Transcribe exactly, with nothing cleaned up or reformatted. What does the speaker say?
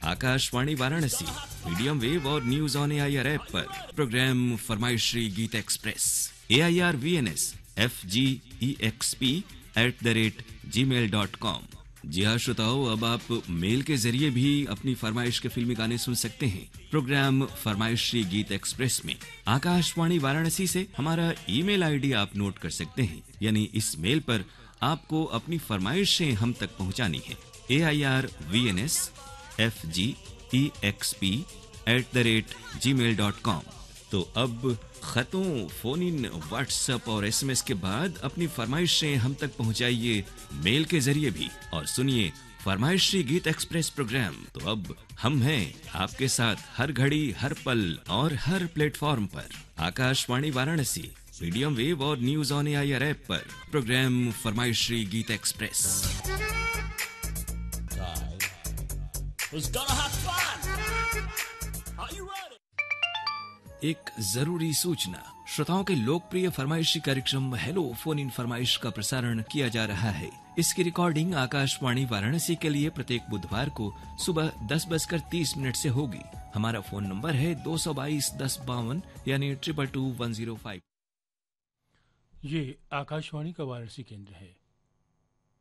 Akashvani Varanasi, medium wave और news on AIR app पर programme फरमाइशी गीत express A I R V N S F G E x P at the rate ji mail dot com. जी हाँ श्रोताओ, अब आप mail के जरिए भी अपनी फरमाइश के फिल्मी गाने सुन सकते हैं। प्रोग्राम फरमाइशी गीत एक्सप्रेस में आकाशवाणी वाराणसी से हमारा ईमेल आईडी आप नोट कर सकते हैं, यानी इस मेल पर आपको अपनी फरमाइशें हम तक पहुंचानी है। ए I R V N S F G E x P at the rate ji mail dot com. तो अब खतों, फोन इन, व्हाट्सएप और एसएमएस के बाद अपनी फरमाइशें हम तक पहुंचाइए मेल के जरिए भी, और सुनिए फरमाइशी गीत एक्सप्रेस प्रोग्राम। तो अब हम हैं आपके साथ हर घड़ी, हर पल और हर प्लेटफॉर्म पर। आकाशवाणी वाराणसी, मीडियम वेव और न्यूज ऑन एआईआर ऐप पर प्रोग्राम फरमाइशी गीत एक्सप्रेस। एक जरूरी सूचना, श्रोताओं के लोकप्रिय फरमाइशी कार्यक्रम हेलो फोन इन फरमाइश का प्रसारण किया जा रहा है। इसकी रिकॉर्डिंग आकाशवाणी वाराणसी के लिए प्रत्येक बुधवार को सुबह दस बजकर तीस मिनट से होगी। हमारा फोन नंबर है दो सौ बाईस दस बावन यानी triple two one zero five. ये आकाशवाणी का वाराणसी केंद्र है।